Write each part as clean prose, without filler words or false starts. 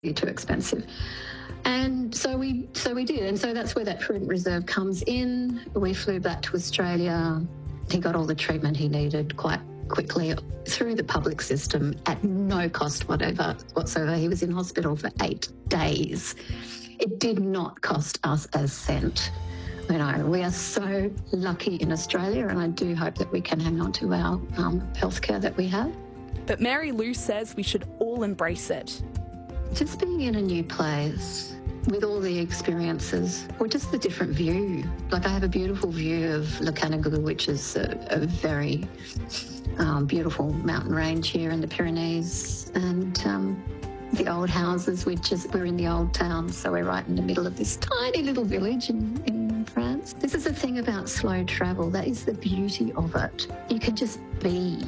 too expensive. And so we did. And so that's where that prudent reserve comes in. We flew back to Australia. He got all the treatment he needed quite quickly through the public system at no cost whatsoever. He was in hospital for 8 days. It did not cost us a cent. You know, we are so lucky in Australia, and I do hope that we can hang on to our healthcare that we have. But Mary Lou says we should all embrace it. Just being in a new place with all the experiences, or just the different view. Like, I have a beautiful view of Lacanagu, which is a very beautiful mountain range here in the Pyrenees, and the old houses, we're in the old town, so we're right in the middle of this tiny little village in France. This is the thing about slow travel. That is the beauty of it. You can just be.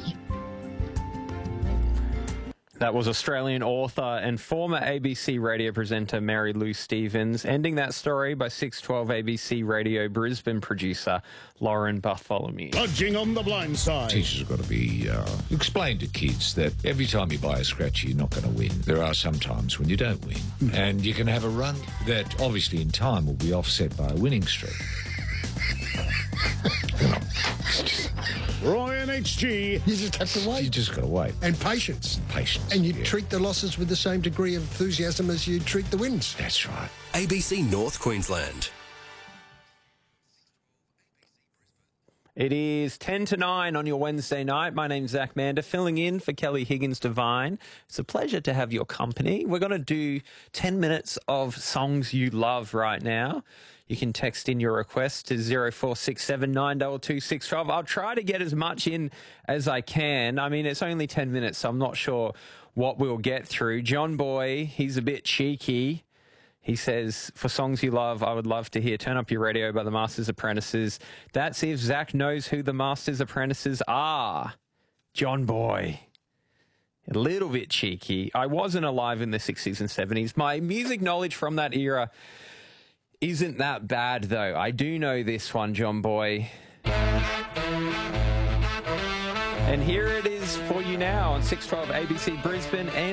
That was Australian author and former ABC radio presenter Mary Lou Stevens, ending that story by 612 ABC Radio Brisbane producer Lauren Bartholomew. Budging on the blind side. Teachers have got to be explain to kids that every time you buy a scratchy, you're not going to win. There are some times when you don't win, and you can have a run that obviously in time will be offset by a winning streak. Roy and HG. You just have to wait. You just got to wait. And patience. Patience. And you treat the losses with the same degree of enthusiasm as you treat the wins. That's right. ABC North Queensland. It is 10 to 9 on your Wednesday night. My name's Zach Mander, filling in for Kelly Higgins-Devine. It's a pleasure to have your company. We're going to do 10 minutes of songs you love right now. You can text in your request to 0467 922 612. I'll try to get as much in as I can. I mean, it's only 10 minutes, so I'm not sure what we'll get through. John Boy, he's a bit cheeky. He says, for songs you love, I would love to hear Turn Up Your Radio by the Masters Apprentices. That's if Zach knows who the Masters Apprentices are. John Boy. A little bit cheeky. I wasn't alive in the 60s and 70s. My music knowledge from that era isn't that bad, though. I do know this one, John Boy. And here it is for you now on 612 ABC Brisbane and